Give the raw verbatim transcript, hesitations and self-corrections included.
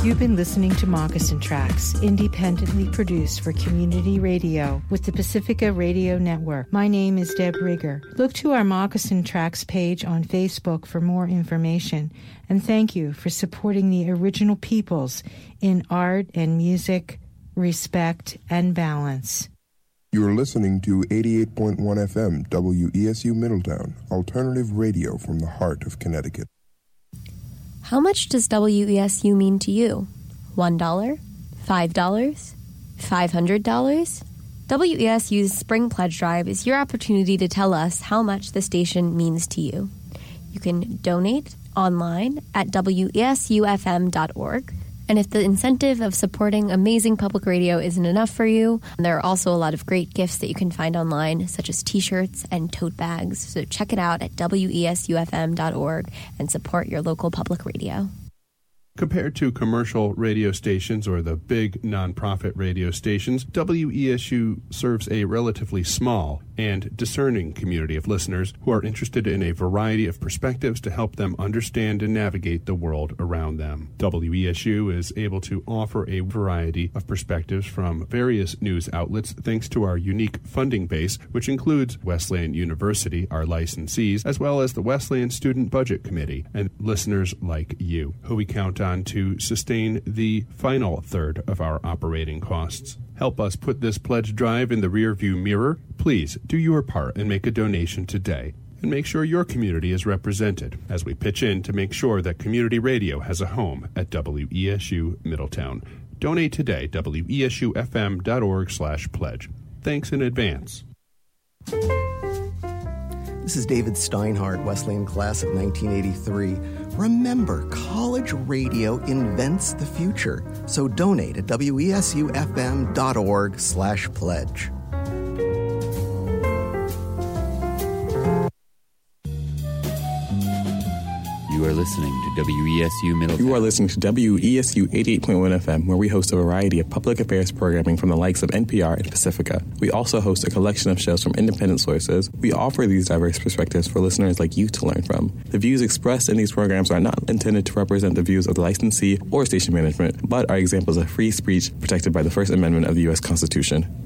You've been listening to Moccasin Tracks, independently produced for community radio with the Pacifica Radio Network. My name is Deb Rigger. Look to our Moccasin Tracks page on Facebook for more information. And thank you for supporting the original peoples in art and music, respect, and balance. You're listening to eighty-eight point one F M W E S U Middletown, alternative radio from the heart of Connecticut. How much does W E S U mean to you? One dollar? Five dollars? Five hundred dollars? W E S U's Spring Pledge Drive is your opportunity to tell us how much the station means to you. You can donate online at W E S U F M dot org. And if the incentive of supporting amazing public radio isn't enough for you, there are also a lot of great gifts that you can find online, such as t-shirts and tote bags. So check it out at W E S U F M dot org and support your local public radio. Compared to commercial radio stations or the big nonprofit radio stations, W E S U serves a relatively small and discerning community of listeners who are interested in a variety of perspectives to help them understand and navigate the world around them. W E S U is able to offer a variety of perspectives from various news outlets thanks to our unique funding base, which includes Wesleyan University, our licensees, as well as the Wesleyan Student Budget Committee and listeners like you, who we count on to sustain the final third of our operating costs. Help us put this pledge drive in the rearview mirror. Please do your part and make a donation today. And make sure your community is represented as we pitch in to make sure that community radio has a home at W E S U Middletown. Donate today, W E S U F M dot org slash pledge. Thanks in advance. This is David Steinhardt, Wesleyan class of nineteen eighty-three. Remember, college radio invents the future. So donate at W E S U F M dot org slash pledge. You are listening to W E S U Middletown. You are listening to W E S U eighty-eight point one F M, where we host a variety of public affairs programming from the likes of N P R and Pacifica. We also host a collection of shows from independent sources. We offer these diverse perspectives for listeners like you to learn from. The views expressed in these programs are not intended to represent the views of the licensee or station management, but are examples of free speech protected by the First Amendment of the U S Constitution.